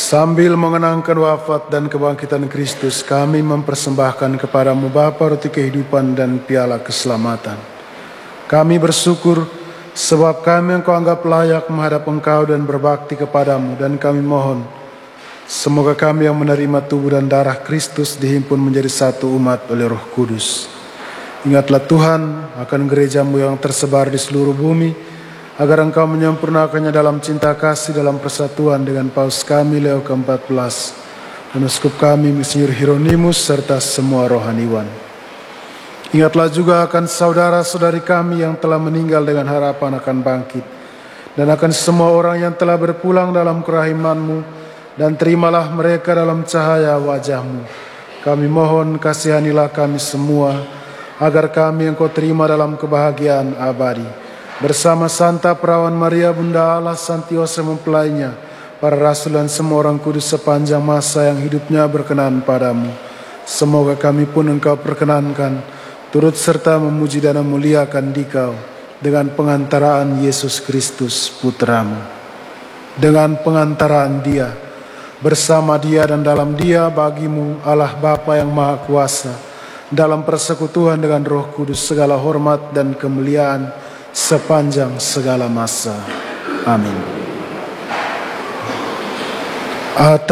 Sambil mengenangkan wafat dan kebangkitan Kristus, kami mempersembahkan kepadamu Bapa roti kehidupan dan piala keselamatan. Kami bersyukur sebab kami Engkau anggap layak menghadap Engkau dan berbakti kepadamu, dan kami mohon semoga kami yang menerima tubuh dan darah Kristus dihimpun menjadi satu umat oleh Roh Kudus. Ingatlah Tuhan akan gerejamu yang tersebar di seluruh bumi, agar Engkau menyempurnakannya dalam cinta kasih dalam persatuan dengan Paus kami Leo ke-14 dan Uskup kami Monsinyur Hieronymus serta semua rohaniwan. Ingatlah juga akan saudara-saudari kami yang telah meninggal dengan harapan akan bangkit, dan akan semua orang yang telah berpulang dalam kerahiman-Mu, dan terimalah mereka dalam cahaya wajah-Mu. Kami mohon kasihanilah kami semua, agar kami Engkau terima dalam kebahagiaan abadi. Bersama Santa Perawan Maria Bunda Allah, Santi Yosef mempelainya, para rasul dan semua orang kudus sepanjang masa yang hidupnya berkenan padamu. Semoga kami pun Engkau perkenankan, turut serta memuji dan memuliakan Dikau dengan pengantaraan Yesus Kristus Putramu. Dengan pengantaraan Dia, bersama Dia dan dalam Dia bagimu Allah Bapa yang Maha Kuasa, dalam persekutuan dengan Roh Kudus segala hormat dan kemuliaan sepanjang segala masa. Amin.